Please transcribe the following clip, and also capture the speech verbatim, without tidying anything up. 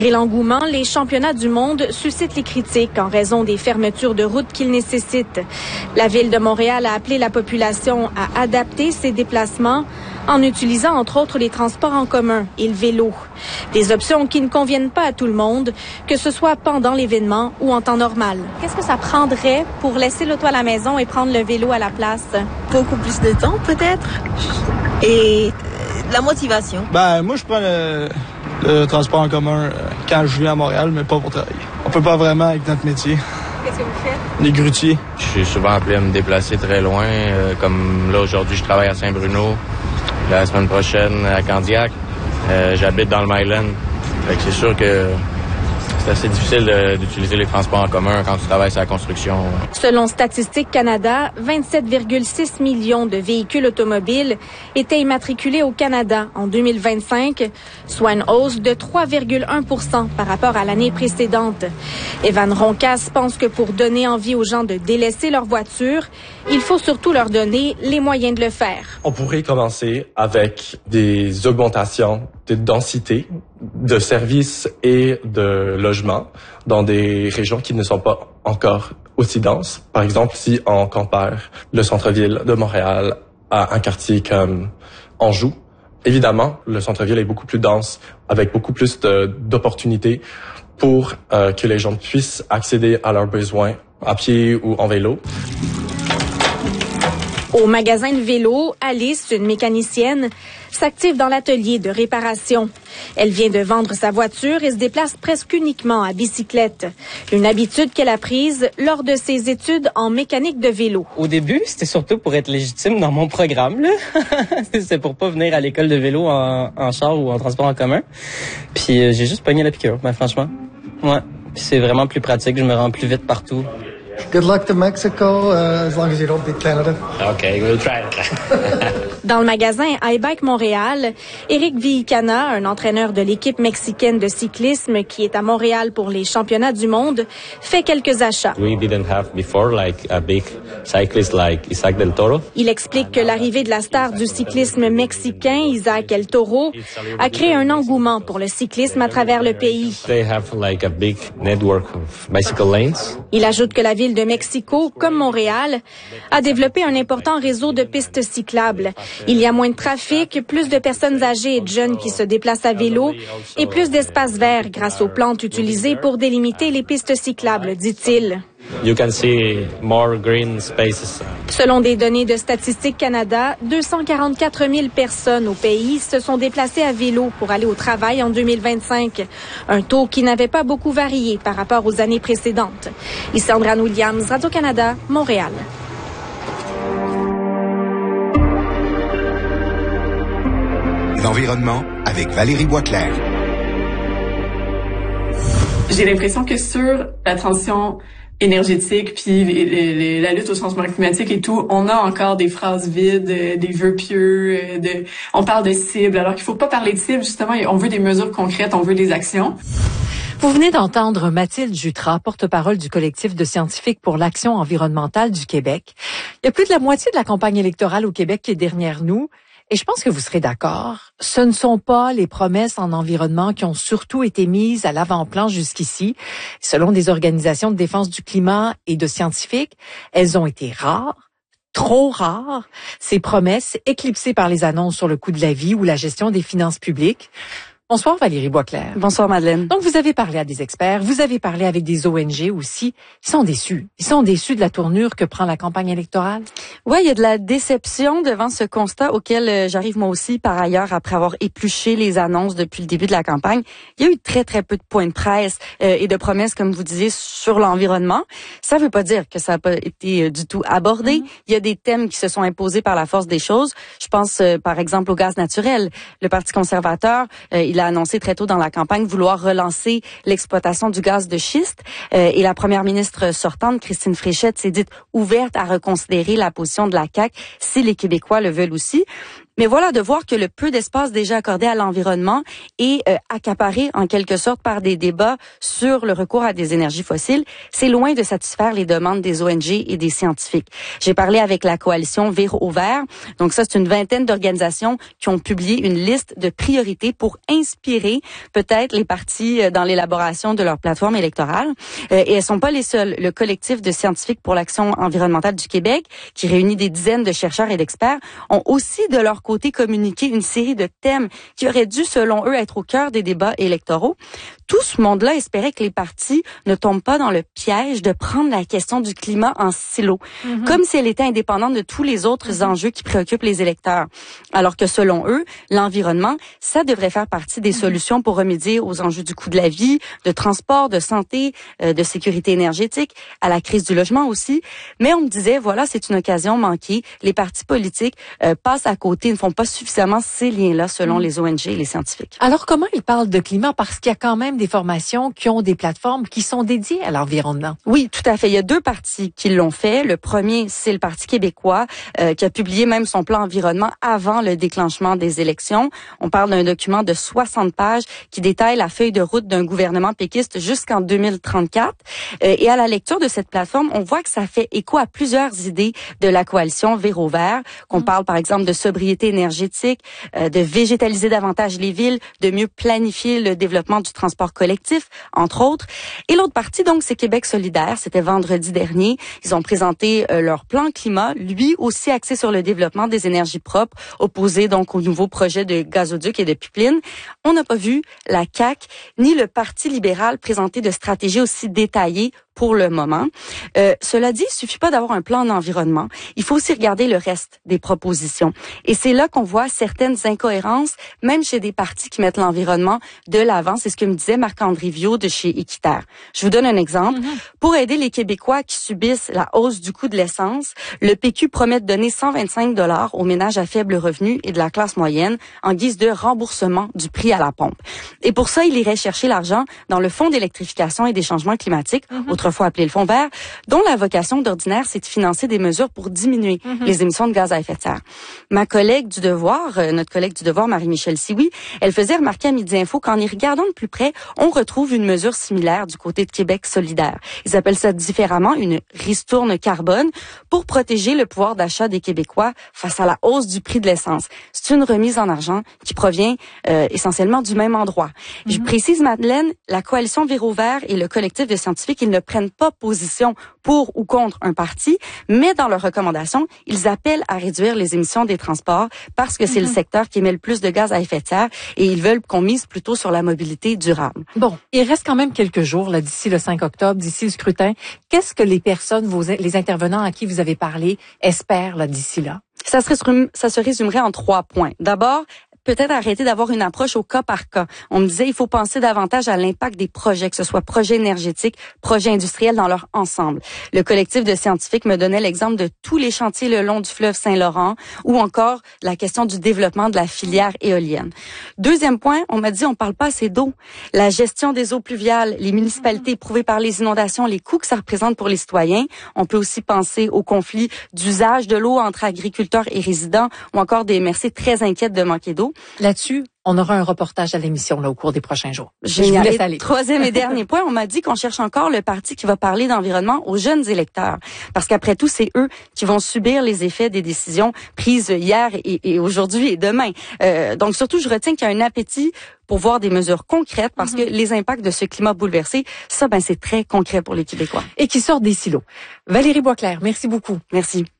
Malgré l'engouement, les championnats du monde suscitent les critiques en raison des fermetures de routes qu'ils nécessitent. La Ville de Montréal a appelé la population à adapter ses déplacements en utilisant entre autres les transports en commun et le vélo. Des options qui ne conviennent pas à tout le monde, que ce soit pendant l'événement ou en temps normal. Qu'est-ce que ça prendrait pour laisser l'auto à la maison et prendre le vélo à la place? Beaucoup plus de temps peut-être et de la motivation. Ben moi je prends le, le transport en commun quand je viens à Montréal, mais pas pour travailler. On peut pas vraiment avec notre métier. Qu'est-ce que vous faites? Les grutiers. Je suis souvent appelé à me déplacer très loin, euh, comme là aujourd'hui je travaille à Saint-Bruno. La semaine prochaine à Candiac. Euh, j'habite dans le Myland. Fait que c'est sûr que c'est assez difficile de, d'utiliser les transports en commun quand tu travailles sur la construction. Selon Statistique Canada, vingt-sept virgule six millions de véhicules automobiles étaient immatriculés au Canada en deux mille vingt-cinq, soit une hausse de trois virgule un pour cent par rapport à l'année précédente. Evan Roncas pense que pour donner envie aux gens de délaisser leur voiture, il faut surtout leur donner les moyens de le faire. On pourrait commencer avec des augmentations de densité de services et de logements dans des régions qui ne sont pas encore aussi denses. Par exemple, si on compare le centre-ville de Montréal à un quartier comme Anjou, évidemment, le centre-ville est beaucoup plus dense, avec beaucoup plus de, d'opportunités pour euh, que les gens puissent accéder à leurs besoins à pied ou en vélo. Au magasin de vélo, Alice, une mécanicienne, s'active dans l'atelier de réparation. Elle vient de vendre sa voiture et se déplace presque uniquement à bicyclette. Une habitude qu'elle a prise lors de ses études en mécanique de vélo. Au début, c'était surtout pour être légitime dans mon programme, là. C'est pour pas venir à l'école de vélo en, en char ou en transport en commun. Puis euh, j'ai juste pogné la piqûre, ben franchement. Ouais. Puis c'est vraiment plus pratique, je me rends plus vite partout. Good luck to Mexico, uh, as long as you don't beat Canada. Okay, we'll try it. Dans le magasin iBike Montréal, Éric Villicana, un entraîneur de l'équipe mexicaine de cyclisme qui est à Montréal pour les championnats du monde, fait quelques achats. We didn't have before like a big cyclist like Isaac del Toro. Il explique que l'arrivée de la star du cyclisme mexicain, Isaac El Toro, a créé un engouement pour le cyclisme à travers le pays. They have like a big network of bicycle lanes. Il ajoute que la ville de Mexico, comme Montréal, a développé un important réseau de pistes cyclables. Il y a moins de trafic, plus de personnes âgées et de jeunes qui se déplacent à vélo et plus d'espaces verts grâce aux plantes utilisées pour délimiter les pistes cyclables, dit-il. You can see more green spaces. Selon des données de Statistique Canada, deux cent quarante-quatre mille personnes au pays se sont déplacées à vélo pour aller au travail en deux mille vingt-cinq, un taux qui n'avait pas beaucoup varié par rapport aux années précédentes. Ici Andréane Williams, Radio-Canada, Montréal. L'environnement avec Valérie Boisclair. J'ai l'impression que sur la transition énergétique, puis les, les, la lutte au changement climatique et tout, on a encore des phrases vides, euh, des vœux pieux, euh, de, on parle de cibles, alors qu'il faut pas parler de cibles, justement, on veut des mesures concrètes, on veut des actions. Vous venez d'entendre Mathilde Jutras, porte-parole du collectif de scientifiques pour l'action environnementale du Québec. Il y a plus de la moitié de la campagne électorale au Québec qui est derrière nous. Et je pense que vous serez d'accord, ce ne sont pas les promesses en environnement qui ont surtout été mises à l'avant-plan jusqu'ici. Selon des organisations de défense du climat et de scientifiques, elles ont été rares, trop rares, ces promesses éclipsées par les annonces sur le coût de la vie ou la gestion des finances publiques. Bonsoir Valérie Boisclair. Bonsoir Madeleine. Donc vous avez parlé à des experts, vous avez parlé avec des O N G aussi. Ils sont déçus. Ils sont déçus de la tournure que prend la campagne électorale. Oui, il y a de la déception devant ce constat auquel euh, j'arrive moi aussi par ailleurs après avoir épluché les annonces depuis le début de la campagne. Il y a eu très très peu de points de presse euh, et de promesses, comme vous disiez, sur l'environnement. Ça veut pas dire que ça n'a pas été euh, du tout abordé. Mm-hmm. Il y a des thèmes qui se sont imposés par la force des choses. Je pense euh, par exemple au gaz naturel. Le Parti conservateur, euh, il a annoncé très tôt dans la campagne vouloir relancer l'exploitation du gaz de schiste. Euh, et la première ministre sortante, Christine Fréchette, s'est dite ouverte à reconsidérer la position de la C A Q si les Québécois le veulent aussi. Mais voilà, de voir que le peu d'espace déjà accordé à l'environnement est euh, accaparé en quelque sorte par des débats sur le recours à des énergies fossiles, c'est loin de satisfaire les demandes des O N G et des scientifiques. J'ai parlé avec la coalition Vire au vert. Donc ça, c'est une vingtaine d'organisations qui ont publié une liste de priorités pour inspirer peut-être les partis dans l'élaboration de leur plateforme électorale. Euh, et elles sont pas les seules. Le collectif de scientifiques pour l'action environnementale du Québec, qui réunit des dizaines de chercheurs et d'experts, ont aussi de leur côté communiqué une série de thèmes qui auraient dû, selon eux, être au cœur des débats électoraux. Tout ce monde-là espérait que les partis ne tombent pas dans le piège de prendre la question du climat en silo, mm-hmm. comme si elle était indépendante de tous les autres mm-hmm. enjeux qui préoccupent les électeurs. Alors que selon eux, l'environnement, ça devrait faire partie des mm-hmm. solutions pour remédier aux enjeux du coût de la vie, de transport, de santé, euh, de sécurité énergétique, à la crise du logement aussi. Mais on me disait, voilà, c'est une occasion manquée. Les partis politiques euh, passent à côté, ne font pas suffisamment ces liens-là selon mm-hmm. les O N G et les scientifiques. Alors comment ils parlent de climat? Parce qu'il y a quand même des formations qui ont des plateformes qui sont dédiées à l'environnement. Oui, tout à fait. Il y a deux partis qui l'ont fait. Le premier, c'est le Parti québécois euh, qui a publié même son plan environnement avant le déclenchement des élections. On parle d'un document de soixante pages qui détaille la feuille de route d'un gouvernement péquiste jusqu'en deux mille trente-quatre. Euh, et à la lecture de cette plateforme, on voit que ça fait écho à plusieurs idées de la coalition Vire au vert, qu'on mmh. parle par exemple de sobriété énergétique, euh, de végétaliser davantage les villes, de mieux planifier le développement du transport collectif, entre autres. Et l'autre partie, donc, c'est Québec solidaire. C'était vendredi dernier. Ils ont présenté euh, leur plan climat, lui aussi axé sur le développement des énergies propres, opposé donc au nouveau projet de gazoduc et de pipeline. On n'a pas vu la C A Q ni le Parti libéral présenter de stratégie aussi détaillée pour le moment. Euh, cela dit, il suffit pas d'avoir un plan d'environnement. Il faut aussi regarder le reste des propositions. Et c'est là qu'on voit certaines incohérences, même chez des partis qui mettent l'environnement de l'avant. C'est ce que me disait Marc-André Viaud de chez Équiterre. Je vous donne un exemple. Mm-hmm. Pour aider les Québécois qui subissent la hausse du coût de l'essence, le P Q promet de donner cent vingt-cinq dollars aux ménages à faible revenu et de la classe moyenne en guise de remboursement du prix à la pompe. Et pour ça, il irait chercher l'argent dans le Fonds d'électrification et des changements climatiques, mm-hmm. autrefois appelé le Fonds vert, dont la vocation d'ordinaire, c'est de financer des mesures pour diminuer mm-hmm. les émissions de gaz à effet de serre. Ma collègue du Devoir, euh, notre collègue du Devoir, Marie-Michel Sioui, elle faisait remarquer à Midi Info qu'en y regardant de plus près, on retrouve une mesure similaire du côté de Québec solidaire. Ils appellent ça différemment une ristourne carbone pour protéger le pouvoir d'achat des Québécois face à la hausse du prix de l'essence. C'est une remise en argent qui provient euh, essentiellement du même endroit. Mm-hmm. Je précise, Madeleine, la coalition Vire au vert et le collectif de scientifiques, ils ne prennent pas position pour ou contre un parti, mais dans leurs recommandations, ils appellent à réduire les émissions des transports parce que c'est mm-hmm. le secteur qui émet le plus de gaz à effet de serre et ils veulent qu'on mise plutôt sur la mobilité durable. Bon, il reste quand même quelques jours là d'ici le cinq octobre, d'ici le scrutin. Qu'est-ce que les personnes, vos, les intervenants à qui vous avez parlé, espèrent là d'ici là? Ça se, ça se résumerait en trois points. D'abord, peut-être arrêter d'avoir une approche au cas par cas. On me disait, il faut penser davantage à l'impact des projets, que ce soit projets énergétiques, projets industriels dans leur ensemble. Le collectif de scientifiques me donnait l'exemple de tous les chantiers le long du fleuve Saint-Laurent ou encore la question du développement de la filière éolienne. Deuxième point, on m'a dit, on parle pas assez d'eau. La gestion des eaux pluviales, les municipalités éprouvées par les inondations, les coûts que ça représente pour les citoyens. On peut aussi penser au conflit d'usage de l'eau entre agriculteurs et résidents ou encore des M R C très inquiètes de manquer d'eau. Là-dessus, on aura un reportage à l'émission là au cours des prochains jours. Je vous laisse aller. Troisième et dernier point, on m'a dit qu'on cherche encore le parti qui va parler d'environnement aux jeunes électeurs. Parce qu'après tout, c'est eux qui vont subir les effets des décisions prises hier et, et aujourd'hui et demain. Euh, donc surtout, je retiens qu'il y a un appétit pour voir des mesures concrètes parce mm-hmm. que les impacts de ce climat bouleversé, ça, ben, c'est très concret pour les Québécois. Et qui sortent des silos. Valérie Boisclair, merci beaucoup. Merci.